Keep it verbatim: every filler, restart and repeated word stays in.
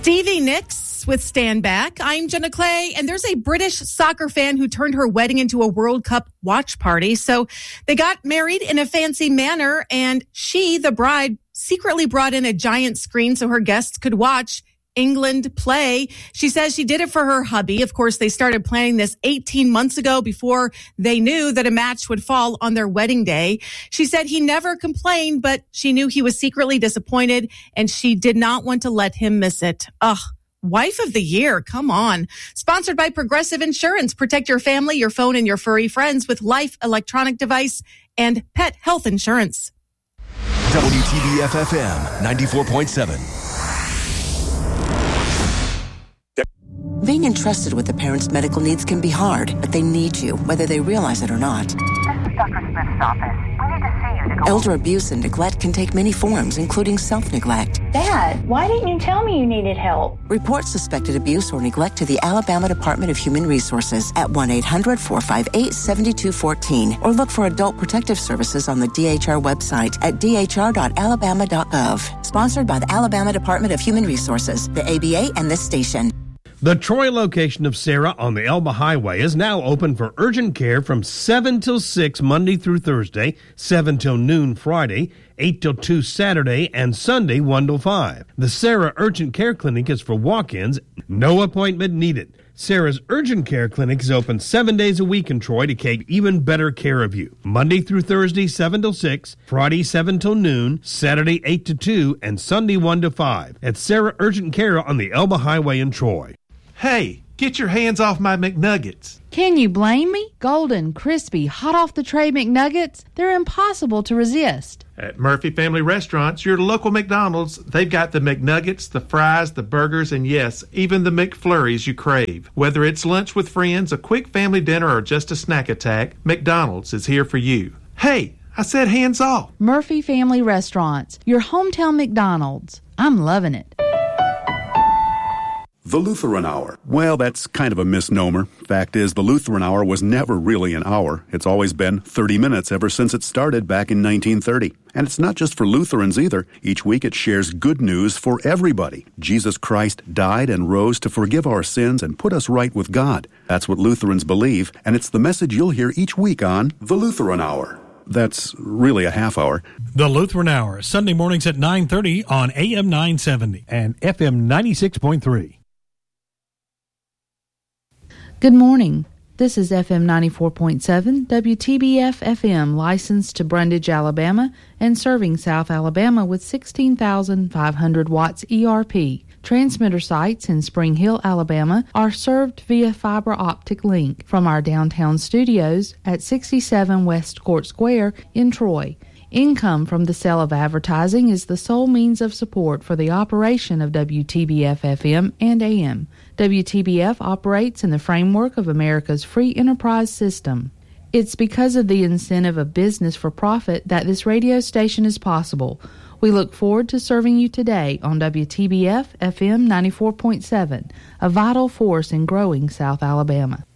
Stevie Nicks with Stand Back. I'm Jenna Clay, and there's a British soccer fan who turned her wedding into a World Cup watch party. So they got married in a fancy manner, and she, the bride, secretly brought in a giant screen so her guests could watch England play. She says she did it for her hubby. Of course, they started planning this eighteen months ago before they knew that a match would fall on their wedding day. She said he never complained, but she knew he was secretly disappointed and she did not want to let him miss it. Ugh. Wife of the year. Come on. Sponsored by Progressive Insurance. Protect your family, your phone, and your furry friends with Life electronic device and pet health insurance. W T B F F M ninety-four point seven. Being entrusted with a parent's medical needs can be hard, but they need you, whether they realize it or not. This is Doctor Smith's office. We need to see you to go. Elder abuse and neglect can take many forms, including self-neglect. Dad, why didn't you tell me you needed help? Report suspected abuse or neglect to the Alabama Department of Human Resources at one eight hundred four five eight seven two one four or look for Adult Protective Services on the D H R website at d h r dot alabama dot gov. Sponsored by the Alabama Department of Human Resources, the A B A, and this station. The Troy location of Sarah on the Elba Highway is now open for urgent care from seven till six Monday through Thursday, seven till noon Friday, eight till two Saturday, and Sunday one till five. The Sarah Urgent Care Clinic is for walk-ins, no appointment needed. Sarah's Urgent Care Clinic is open seven days a week in Troy to take even better care of you. Monday through Thursday, seven till six, Friday, seven till noon, Saturday, eight to two, and Sunday, one to five. At Sarah Urgent Care on the Elba Highway in Troy. Hey, get your hands off my McNuggets. Can you blame me? Golden, crispy, hot off the tray McNuggets, they're impossible to resist. At Murphy Family Restaurants, your local McDonald's, they've got the McNuggets, the fries, the burgers, and yes, even the McFlurries you crave. Whether it's lunch with friends, a quick family dinner, or just a snack attack, McDonald's is here for you. Hey, I said hands off. Murphy Family Restaurants, your hometown McDonald's. I'm loving it. The Lutheran Hour. Well, that's kind of a misnomer. Fact is, the Lutheran Hour was never really an hour. It's always been thirty minutes ever since it started back in nineteen thirty. And it's not just for Lutherans either. Each week it shares good news for everybody. Jesus Christ died and rose to forgive our sins and put us right with God. That's what Lutherans believe, and it's the message you'll hear each week on The Lutheran Hour. That's really a half hour. The Lutheran Hour, Sunday mornings at nine thirty on A M nine seventy and F M ninety-six point three. Good morning. This is F M ninety-four point seven, W T B F F M, licensed to Brundage, Alabama, and serving South Alabama with sixteen thousand five hundred watts E R P. Transmitter sites in Spring Hill, Alabama are served via fiber optic link from our downtown studios at sixty-seven West Court Square in Troy. Income from the sale of advertising is the sole means of support for the operation of W T B F F M and A M. W T B F operates in the framework of America's free enterprise system. It's because of the incentive of business for profit that this radio station is possible. We look forward to serving you today on W T B F F M ninety-four point seven, a vital force in growing South Alabama.